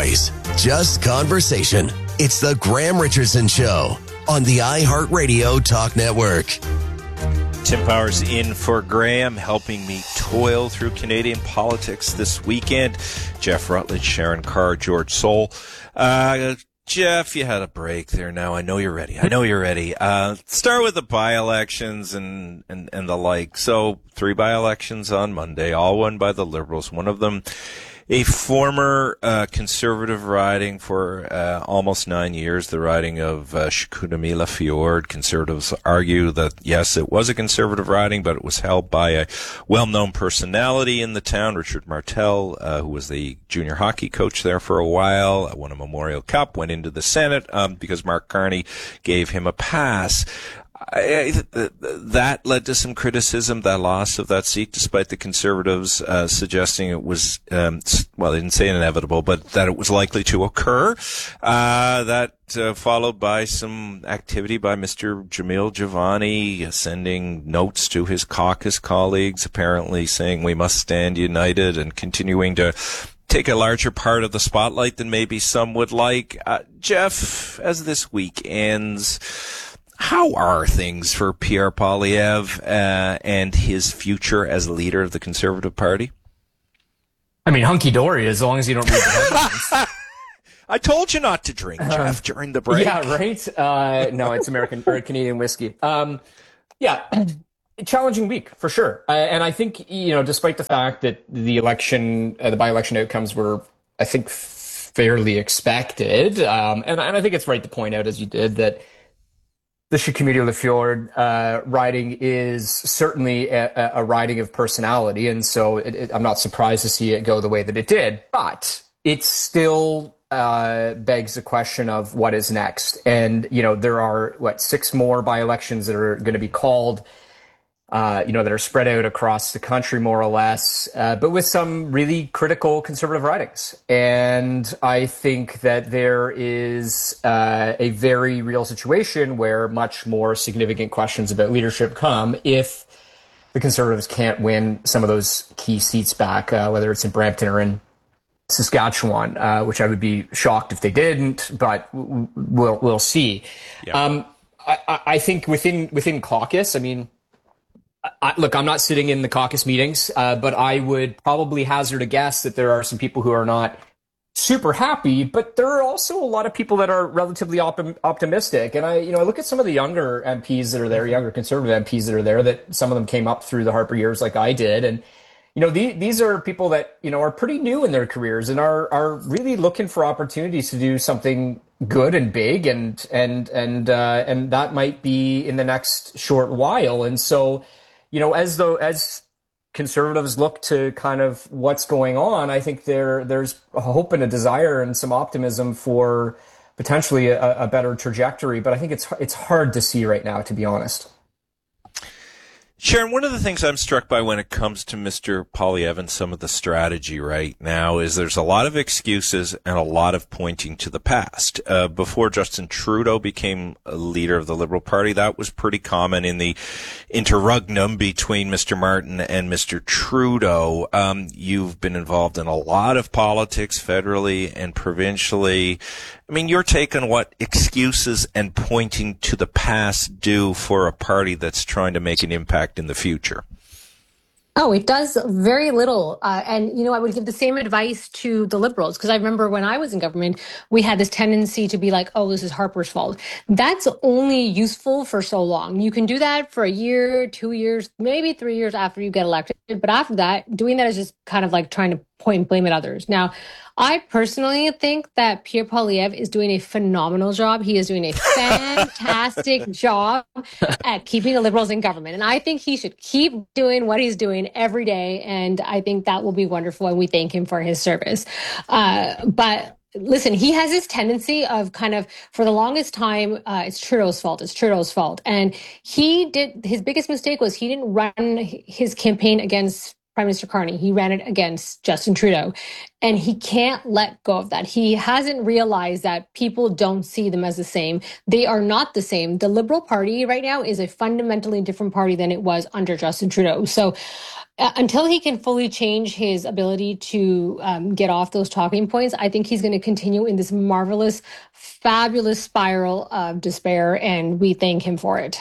advice, just conversation. It's the Graham Richardson Show on the iHeartRadio Talk Network. Tim Powers in for Graham, helping me toil through Canadian politics this weekend. Jeff Rutledge, Sharon Carr, George Soule. Jeff, you had a break there now. I know you're ready. Start with the by-elections and the like. So 3 by-elections on Monday, all won by the Liberals. One of them a former Conservative riding for almost 9 years, the riding of Chicoutimi-Lafjord. Conservatives argue that, yes, it was a Conservative riding, but it was held by a well-known personality in the town, Richard Martel, who was the junior hockey coach there for a while, won a Memorial Cup, went into the Senate because Mark Carney gave him a pass. That led to some criticism, that loss of that seat, despite the Conservatives suggesting it was, well, they didn't say inevitable, but that it was likely to occur. That followed by some activity by Mr. Jamil Javani, sending notes to his caucus colleagues, apparently saying we must stand united, and continuing to take a larger part of the spotlight than maybe some would like. Jeff, as this week ends, how are things for Pierre Poilievre and his future as leader of the Conservative Party? I mean, hunky-dory, as long as you don't read the headlines. I told you not to drink, Jeff, during the break. Yeah, right? No, it's American or Canadian whiskey. Challenging week, for sure. And I think, despite the fact that the election, the by-election outcomes were, I think, fairly expected, and I think it's right to point out, as you did, that the Chicoutimi-Lafjord riding is certainly a riding of personality, and so I'm not surprised to see it go the way that it did. But it still begs the question of what is next. And, there are, 6 more by-elections that are going to be called, that are spread out across the country, more or less, but with some really critical Conservative ridings. And I think that there is a very real situation where much more significant questions about leadership come if the Conservatives can't win some of those key seats back, whether it's in Brampton or in Saskatchewan, which I would be shocked if they didn't, but we'll see. Yeah. I think within caucus, I mean, look, I'm not sitting in the caucus meetings, but I would probably hazard a guess that there are some people who are not super happy, but there are also a lot of people that are relatively optimistic. And I look at some of the younger MPs that are there, younger Conservative MPs that are there, that some of them came up through the Harper years like I did. And, these are people that, are pretty new in their careers and are really looking for opportunities to do something good and big. And that might be in the next short while. And so, as Conservatives look to kind of what's going on, I think there's a hope and a desire and some optimism for potentially a better trajectory. But I think it's hard to see right now, to be honest. Sharon, one of the things I'm struck by when it comes to Mr. Poilievre and some of the strategy right now is there's a lot of excuses and a lot of pointing to the past. Before Justin Trudeau became a leader of the Liberal Party, that was pretty common in the interregnum between Mr. Martin and Mr. Trudeau. You've been involved in a lot of politics federally and provincially. I mean, your take on what excuses and pointing to the past do for a party that's trying to make an impact in the future? Oh, it does very little. And, I would give the same advice to the Liberals, because I remember when I was in government, we had this tendency to be like, oh, this is Harper's fault. That's only useful for so long. You can do that for a year, 2 years, maybe 3 years after you get elected. But after that, doing that is just kind of like trying to point and blame at others. Now, I personally think that Pierre Poilievre is doing a phenomenal job. He is doing a fantastic job at keeping the Liberals in government. And I think he should keep doing what he's doing every day. And I think that will be wonderful. And we thank him for his service. But listen, he has this tendency of kind of, for the longest time, it's Trudeau's fault. It's Trudeau's fault. And his biggest mistake was he didn't run his campaign against Prime Minister Carney. He ran it against Justin Trudeau. And he can't let go of that. He hasn't realized that people don't see them as the same. They are not the same. The Liberal Party right now is a fundamentally different party than it was under Justin Trudeau. So until he can fully change his ability to get off those talking points, I think he's going to continue in this marvelous, fabulous spiral of despair, and we thank him for it.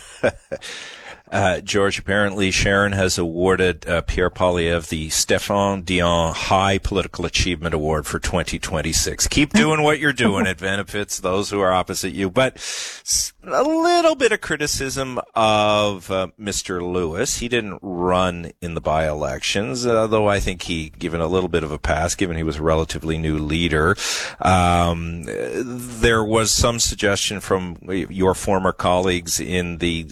George, apparently Sharon has awarded Pierre Poilievre the Stéphane Dion High Political Achievement Award for 2026. Keep doing what you're doing. It benefits those who are opposite you. But a little bit of criticism of Mr. Lewis. He didn't run in the by-elections, though I think he given a little bit of a pass, given he was a relatively new leader. There was some suggestion from your former colleagues in the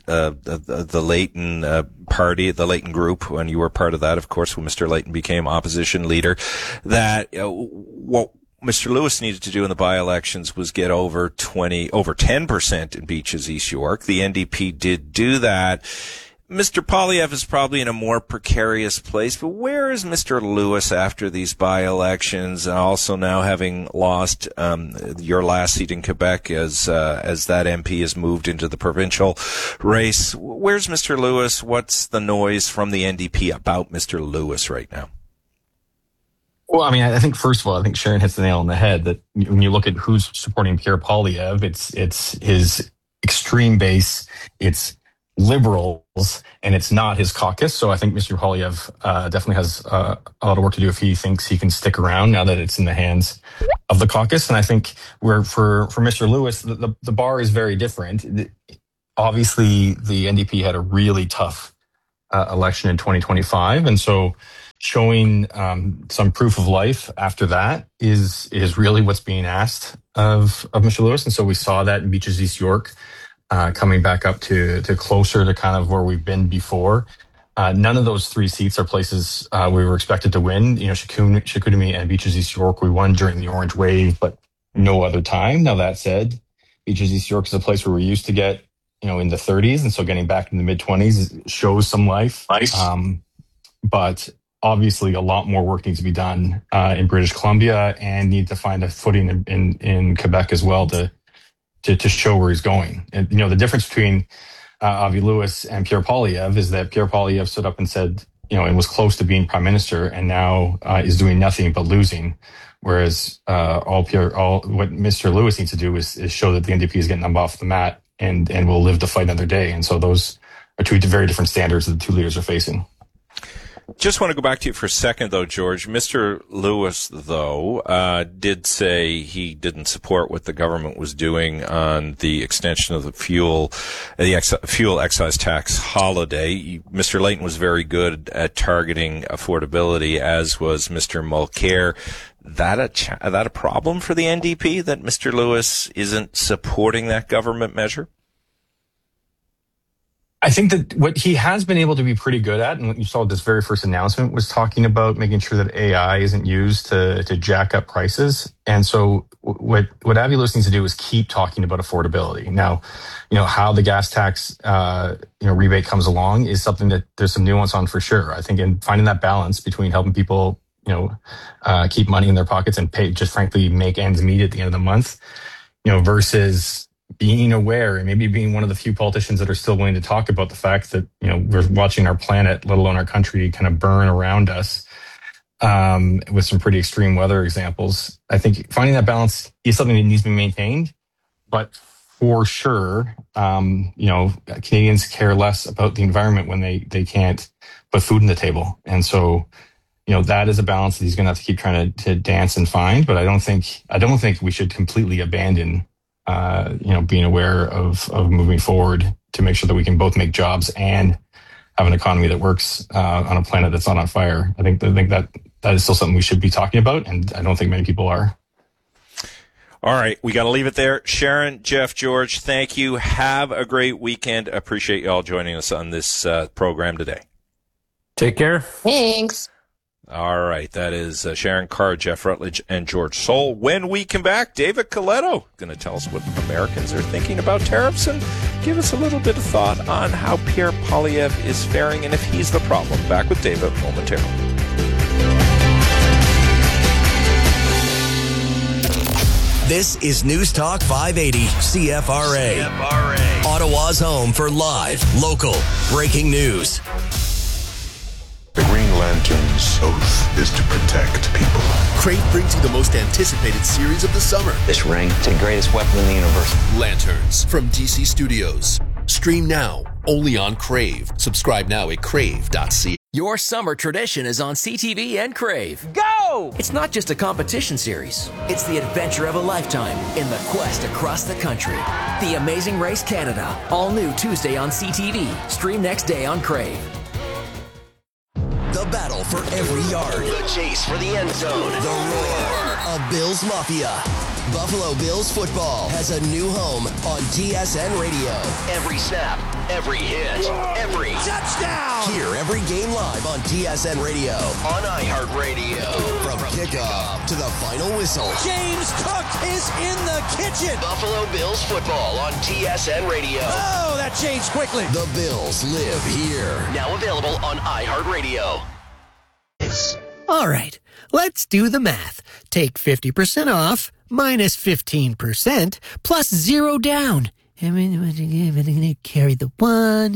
Layton party, the Layton group, when you were part of that, of course, when Mr. Layton became opposition leader, that what Mr. Lewis needed to do in the by-elections was get over 10% in Beaches East York. The NDP did do that. Mr. Poilievre is probably in a more precarious place, but where is Mr. Lewis after these by-elections, and also now having lost your last seat in Quebec as that MP has moved into the provincial race? Where's Mr. Lewis? What's the noise from the NDP about Mr. Lewis right now? Well, I mean, I think first of all, I think Sharon hits the nail on the head that when you look at who's supporting Pierre Poilievre, it's his extreme base, it's Liberals, and it's not his caucus. So I think Mr. Poilievre definitely has a lot of work to do if he thinks he can stick around now that it's in the hands of the caucus. And I think for Mr. Lewis, the bar is very different. Obviously, the NDP had a really tough election in 2025, and so showing some proof of life after that is really what's being asked of Mr. Lewis. And so we saw that in Beaches East York. Coming back up to closer to kind of where we've been before. None of those three seats are places we were expected to win. You know, Chicoutimi and Beaches East York, we won during the Orange Wave, but no other time. Now that said, Beaches East York is a place where we used to get, in the 30s, and so getting back in the mid-20s shows some life. Nice. But obviously, a lot more work needs to be done in British Columbia, and need to find a footing in Quebec as well to show where he's going. And, the difference between Avi Lewis and Pierre Poilievre is that Pierre Poilievre stood up and said, and was close to being prime minister, and now is doing nothing but losing. Whereas all what Mr. Lewis needs to do is show that the NDP is getting them off the mat and will live to fight another day. And so those are two very different standards that the two leaders are facing. Just want to go back to you for a second, though, George. Mr. Lewis, though, did say he didn't support what the government was doing on the extension of the fuel excise tax holiday. Mr. Layton was very good at targeting affordability, as was Mr. Mulcair. That a problem for the NDP, that Mr. Lewis isn't supporting that government measure? I think that what he has been able to be pretty good at, and what you saw at this very first announcement, was talking about making sure that AI isn't used to jack up prices. And so what Avi Lewis needs to do is keep talking about affordability. Now, how the gas tax, rebate comes along is something that there's some nuance on for sure. I think in finding that balance between helping people, keep money in their pockets and pay, just frankly, make ends meet at the end of the month, versus being aware and maybe being one of the few politicians that are still willing to talk about the fact that, we're watching our planet, let alone our country, kind of burn around us with some pretty extreme weather examples. I think finding that balance is something that needs to be maintained. But for sure, Canadians care less about the environment when they can't put food on the table. And so, that is a balance that he's going to have to keep trying to dance and find. But I don't think we should completely abandon being aware of moving forward to make sure that we can both make jobs and have an economy that works on a planet that's not on fire. I think that is still something we should be talking about, and I don't think many people are. All right, we got to leave it there. Sharon, Jeff, George, thank you. Have a great weekend. Appreciate you all joining us on this program today. Take care. Thanks. All right, that is Sharon Carr, Jeff Rutledge, and George Soll. When we come back, David Coletto going to tell us what Americans are thinking about tariffs and give us a little bit of thought on how Pierre Poilievre is faring and if he's the problem. Back with David momentarily. This is News Talk 580 CFRA. Ottawa's home for live, local, breaking news. The Green Lantern's oath is to protect people. Crave brings you the most anticipated series of the summer. This ring, it's the greatest weapon in the universe. Lanterns from DC Studios. Stream now, only on Crave. Subscribe now at crave.ca. Your summer tradition is on CTV and Crave. Go! It's not just a competition series. It's the adventure of a lifetime in the quest across the country. The Amazing Race Canada. All new Tuesday on CTV. Stream next day on Crave. The battle for every yard. The chase for the end zone. The roar of Bills Mafia. Buffalo Bills football has a new home on TSN Radio. Every snap, every hit, every touchdown. Hear every game live on TSN Radio, on iHeartRadio. From kickoff to the final whistle. James Cook is in the kitchen. Buffalo Bills football on TSN Radio. Oh, that changed quickly. The Bills live here. Now available on iHeartRadio. All right, let's do the math. Take 50% off, minus 15%, plus 0 down. And we're going to carry the 1.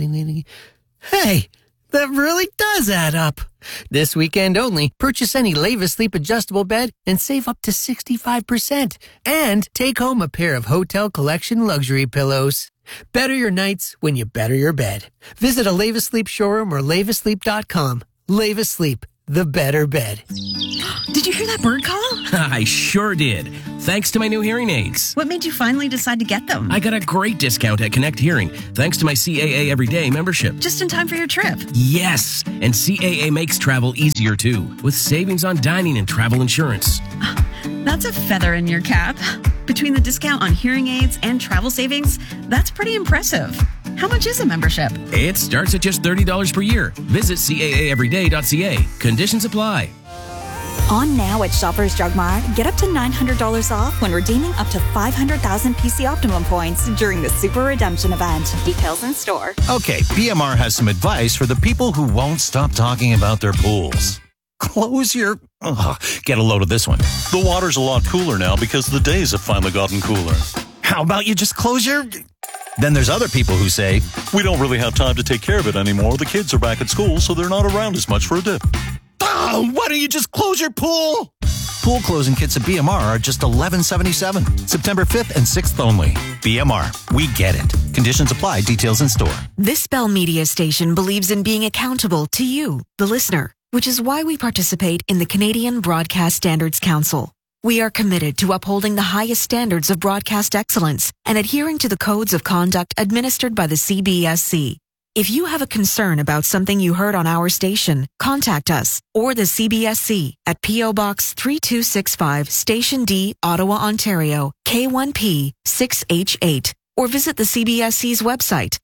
Hey, that really does add up. This weekend only, purchase any Leva Sleep adjustable bed and save up to 65%. And take home a pair of Hotel Collection luxury pillows. Better your nights when you better your bed. Visit a Leva Sleep showroom or levasleep.com. Leva Sleep, the better bed. Did you hear that bird call? I sure did. Thanks to my new hearing aids. What made you finally decide to get them? I got a great discount at Connect Hearing, thanks to my CAA Everyday membership. Just in time for your trip. Yes, and CAA makes travel easier too, with savings on dining and travel insurance. That's a feather in your cap. Between the discount on hearing aids and travel savings, that's pretty impressive. How much is a membership? It starts at just $30 per year. Visit CAAeveryday.ca. Conditions apply. On now at Shoppers Drug Mart, get up to $900 off when redeeming up to 500,000 PC Optimum points during the Super Redemption event. Details in store. Okay, BMR has some advice for the people who won't stop talking about their pools. Close your... get a load of this one. The water's a lot cooler now because the days have finally gotten cooler. How about you just close your... Then there's other people who say, we don't really have time to take care of it anymore. The kids are back at school, so they're not around as much for a dip. Oh, why don't you just close your pool? Pool closing kits at BMR are just $11.77. September 5th and 6th only. BMR, we get it. Conditions apply. Details in store. This Bell Media station believes in being accountable to you, the listener, which is why we participate in the Canadian Broadcast Standards Council. We are committed to upholding the highest standards of broadcast excellence and adhering to the codes of conduct administered by the CBSC. If you have a concern about something you heard on our station, contact us or the CBSC at P.O. Box 3265, Station D, Ottawa, Ontario, K1P 6H8, or visit the CBSC's website,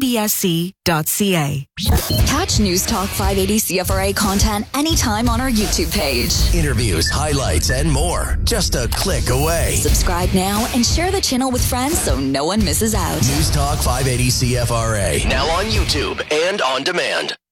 cbsc.ca. Catch News Talk 580 CFRA content anytime on our YouTube page. Interviews, highlights, and more. Just a click away. Subscribe now and share the channel with friends so no one misses out. News Talk 580 CFRA. Now on YouTube and on demand.